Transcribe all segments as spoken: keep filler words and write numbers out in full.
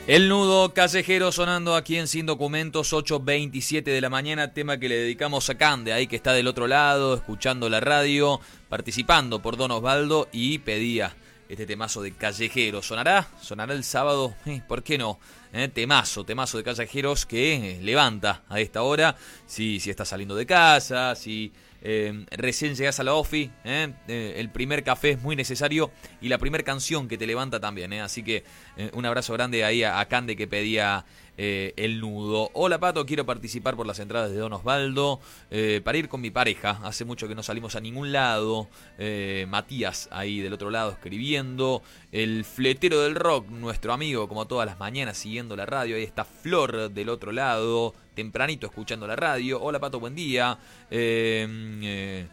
El nudo callejero sonando aquí en Sin Documentos, ocho veintisiete de la mañana, tema que le dedicamos a Cande, ahí que está del otro lado, escuchando la radio, participando por Don Osvaldo y pedía este temazo de Callejero. ¿Sonará? ¿Sonará el sábado? Eh, ¿Por qué no? Eh, temazo, temazo de Callejeros que eh, levanta a esta hora, si, si estás saliendo de casa, si... Eh, recién llegás a la ofi, eh, eh, el primer café es muy necesario y la primer canción que te levanta también, eh, así que eh, un abrazo grande ahí a, a Cande que pedía eh, el nudo. Hola Pato, quiero participar por las entradas de Don Osvaldo eh, para ir con mi pareja, hace mucho que no salimos a ningún lado. eh, Matías ahí del otro lado escribiendo, el fletero del rock, nuestro amigo como todas las mañanas siguiendo la radio, ahí está Flor del otro lado, tempranito escuchando la radio. Hola Pato, buen día. Eh, eh,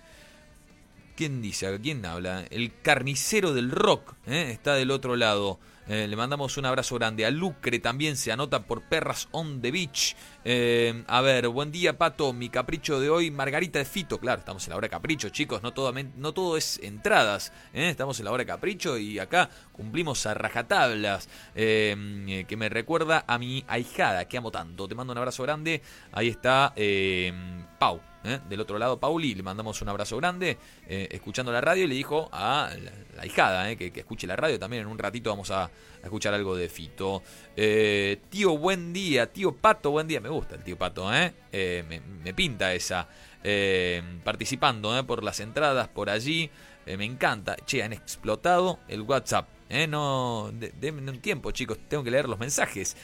¿Quién dice? ¿Quién habla? El carnicero del rock, ¿eh? Está del otro lado. Eh, le mandamos un abrazo grande. A Lucre también se anota por Perras on the Beach. Eh, a ver, buen día Pato, mi capricho de hoy, Margarita de Fito. Claro, estamos en la hora de capricho, chicos, no todo, no todo es entradas, ¿eh? Estamos en la hora de capricho y acá cumplimos a rajatablas, eh, que me recuerda a mi ahijada, que amo tanto. Te mando un abrazo grande. Ahí está eh, Pau. ¿Eh? Del otro lado, Pauli, le mandamos un abrazo grande, eh, escuchando la radio, y le dijo a la, la hijada eh, que, que escuche la radio también. En un ratito vamos a, a escuchar algo de Fito. Eh, tío, buen día. Tío Pato, buen día. Me gusta el tío Pato, ¿eh? eh me, me pinta esa. Eh, participando eh, por las entradas por allí. Eh, me encanta. Che, han explotado el WhatsApp. Eh, no, denme un tiempo, chicos, tengo que leer los mensajes.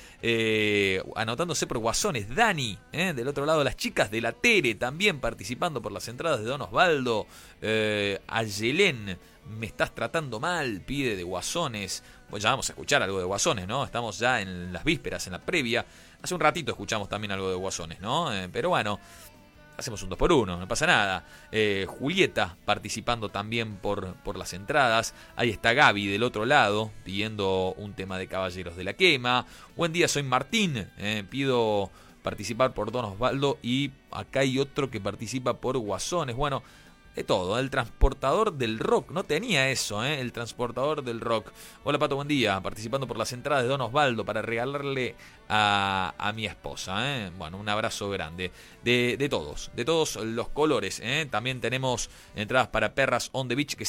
Eh, anotándose por guasones. Dani, eh, del otro lado, las chicas de la Tere también participando por las entradas de Don Osvaldo. Eh, Ayelén, me estás tratando mal, pide de guasones. Pues ya vamos a escuchar algo de guasones, ¿no? Estamos ya en las vísperas, en la previa. Hace un ratito escuchamos también algo de guasones, ¿no? Eh, pero bueno, hacemos un dos por uno, no pasa nada. Eh, Julieta participando también por, por las entradas. Ahí está Gaby del otro lado pidiendo un tema de Caballeros de la Quema. Buen día, soy Martín. Eh, pido participar por Don Osvaldo y acá hay otro que participa por Guasones. Bueno, de todo. El transportador del rock. No tenía eso, ¿eh? El transportador del rock. Hola Pato, buen día. Participando por las entradas de Don Osvaldo para regalarle a, a mi esposa, ¿eh? Bueno, un abrazo grande. De, de todos, de todos los colores, ¿eh? También tenemos entradas para Perras on the Beach que